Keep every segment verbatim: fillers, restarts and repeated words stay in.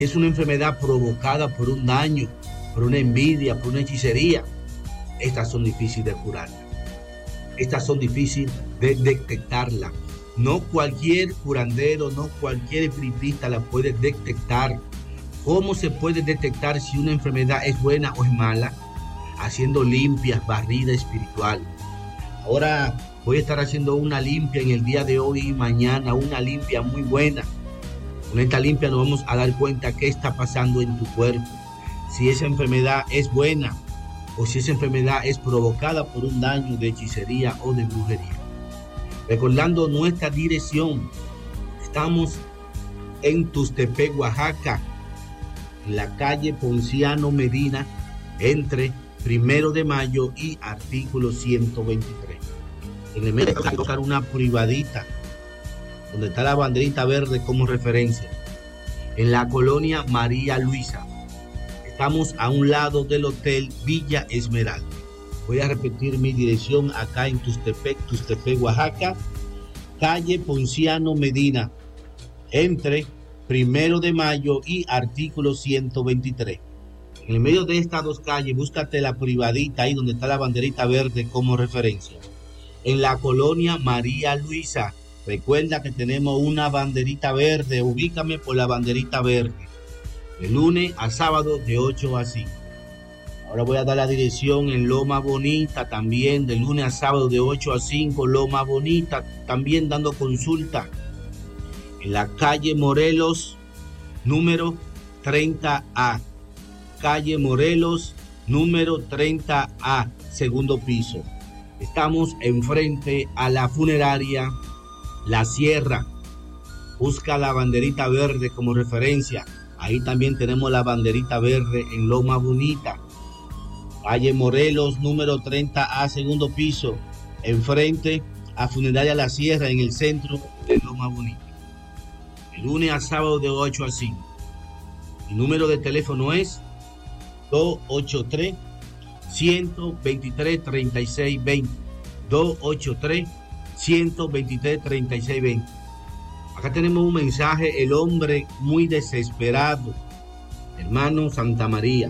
es una enfermedad provocada por un daño, por una envidia, por una hechicería, estas son difíciles de curarla. Estas son difíciles de detectarla. No cualquier curandero, no cualquier espiritista la puede detectar. ¿Cómo se puede detectar si una enfermedad es buena o es mala? Haciendo limpias, barrida espiritual. Ahora voy a estar haciendo una limpia en el día de hoy y mañana, una limpia muy buena. Con esta limpia nos vamos a dar cuenta qué está pasando en tu cuerpo. Si esa enfermedad es buena o si esa enfermedad es provocada por un daño de hechicería o de brujería. Recordando nuestra dirección, estamos en Tustepec, Oaxaca, en la calle Ponciano Medina, entre Primero de Mayo y artículo ciento veintitrés. En el medio hay que buscar una privadita, donde está la banderita verde como referencia, en la colonia María Luisa. Estamos a un lado del Hotel Villa Esmeralda. Voy a repetir mi dirección acá en Tustepec, Tustepec, Oaxaca, calle Ponciano Medina, entre Primero de Mayo y artículo ciento veintitrés. En el medio de estas dos calles, búscate la privadita ahí donde está la banderita verde como referencia. En la colonia María Luisa, recuerda que tenemos una banderita verde, ubícame por la banderita verde. De lunes a sábado de ocho a cinco. Ahora voy a dar la dirección en Loma Bonita, también de lunes a sábado de ocho a cinco, Loma Bonita, también dando consulta. En la calle Morelos, número treinta A. Calle Morelos, número treinta A, segundo piso. Estamos enfrente a la funeraria La Sierra. Busca la banderita verde como referencia. Ahí también tenemos la banderita verde en Loma Bonita. Calle Morelos, número treinta A, segundo piso, enfrente a Funeraria La Sierra, en el centro de Loma Bonita. De lunes a sábado de ocho a cinco. Mi número de teléfono es dos ocho tres, uno dos tres, tres seis dos cero. dos ocho tres, uno dos tres, tres seis dos cero. Acá tenemos un mensaje, el hombre muy desesperado. Hermano Santa María,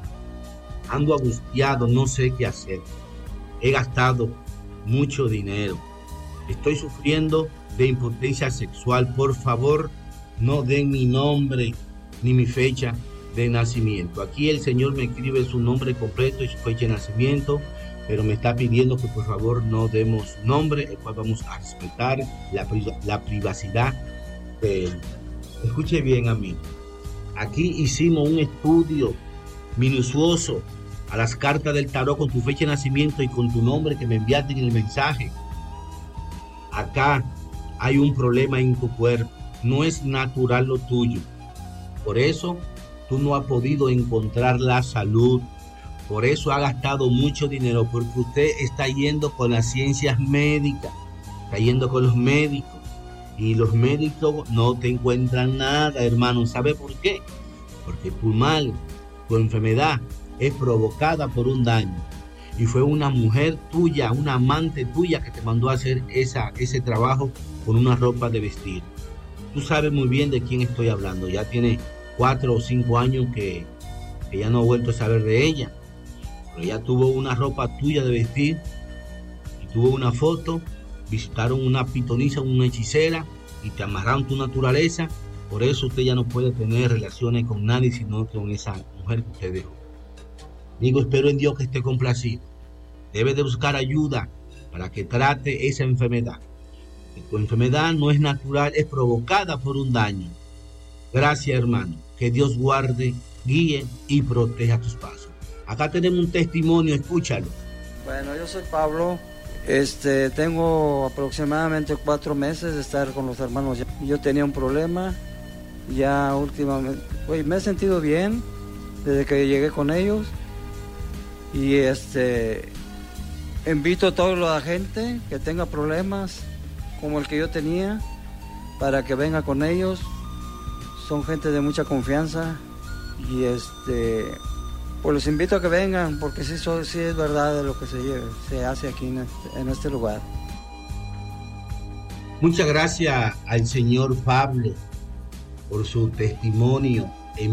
ando angustiado, no sé qué hacer. He gastado mucho dinero. Estoy sufriendo de impotencia sexual. Por favor, no den mi nombre ni mi fecha de nacimiento. Aquí el Señor me escribe su nombre completo y su fecha de nacimiento, pero me está pidiendo que por favor no demos nombre, el cual vamos a respetar la, la privacidad de él. Escuche bien a mí. Aquí hicimos un estudio minucioso a las cartas del tarot con tu fecha de nacimiento y con tu nombre que me enviaste en el mensaje. Acá hay un problema en tu cuerpo, no es natural lo tuyo. Por eso tú no has podido encontrar la salud. Por eso ha gastado mucho dinero, porque usted está yendo con las ciencias médicas, está yendo con los médicos, y los médicos no te encuentran nada, hermano. ¿Sabe por qué? Porque tu mal, tu enfermedad es provocada por un daño, y fue una mujer tuya, una amante tuya que te mandó a hacer esa, ese trabajo con una ropa de vestir. Tú sabes muy bien de quién estoy hablando. Ya tiene cuatro o cinco años que, que ya no he vuelto a saber de ella. Pero ella tuvo una ropa tuya de vestir y tuvo una foto. Visitaron una pitonisa, una hechicera, y te amarraron tu naturaleza. Por eso usted ya no puede tener relaciones con nadie sino con esa mujer que usted dejó. Digo, espero en Dios que esté complacido. Debe de buscar ayuda para que trate esa enfermedad. Tu enfermedad no es natural, es provocada por un daño. Gracias, hermano. Que Dios guarde, guíe y proteja tus pasos. Acá tenemos un testimonio, escúchalo. Bueno, yo soy Pablo. Este, tengo aproximadamente cuatro meses de estar con los hermanos. Yo tenía un problema. Ya últimamente, oye, me he sentido bien desde que llegué con ellos. Y este, invito a toda la gente que tenga problemas como el que yo tenía, para que venga con ellos. Son gente de mucha confianza y este, pues los invito a que vengan, porque sí, so, sí es verdad de lo que se, se hace aquí en este, en este lugar. Muchas gracias al señor Pablo por su testimonio.